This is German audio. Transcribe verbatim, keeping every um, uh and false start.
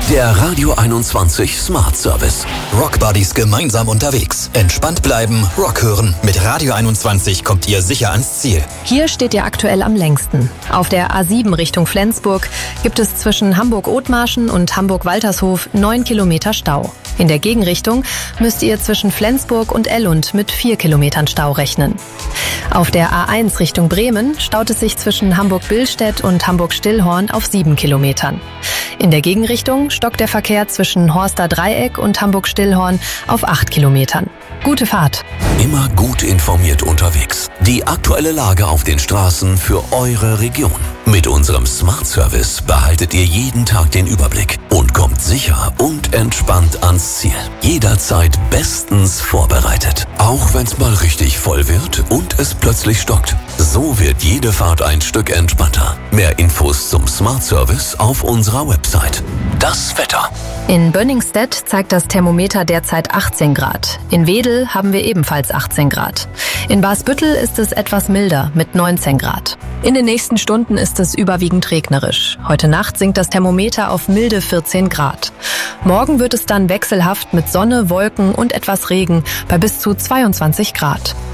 Der Radio einundzwanzig Smart Service. Rock Buddies gemeinsam unterwegs. Entspannt bleiben, Rock hören. Mit Radio einundzwanzig kommt ihr sicher ans Ziel. Hier steht ihr aktuell am längsten. Auf der A sieben Richtung Flensburg gibt es zwischen Hamburg-Othmarschen und Hamburg-Waltershof neun Kilometer Stau. In der Gegenrichtung müsst ihr zwischen Flensburg und Ellund mit vier Kilometern Stau rechnen. Auf der A eins Richtung Bremen staut es sich zwischen Hamburg-Billstedt und Hamburg-Stillhorn auf sieben Kilometern. In der Gegenrichtung stockt der Verkehr zwischen Horster Dreieck und Hamburg-Stillhorn auf acht Kilometern. Gute Fahrt! Immer gut informiert unterwegs. Die aktuelle Lage auf den Straßen für eure Region. Mit unserem Smart Service behaltet ihr jeden Tag den Überblick und kommt sicher und entspannt ans Ziel. Jederzeit bestens vorbereitet. Auch wenn's mal richtig voll wird und es plötzlich stockt. So wird jede Fahrt ein Stück entspannter. Mehr Infos zum Smart Service auf unserer Website. Das Wetter. In Bönningstedt zeigt das Thermometer derzeit achtzehn Grad. In Wedel haben wir ebenfalls achtzehn Grad. In Barsbüttel ist es etwas milder mit neunzehn Grad. In den nächsten Stunden ist es überwiegend regnerisch. Heute Nacht sinkt das Thermometer auf milde vierzehn Grad. Morgen wird es dann wechselhaft mit Sonne, Wolken und etwas Regen bei bis zu zweiundzwanzig Grad.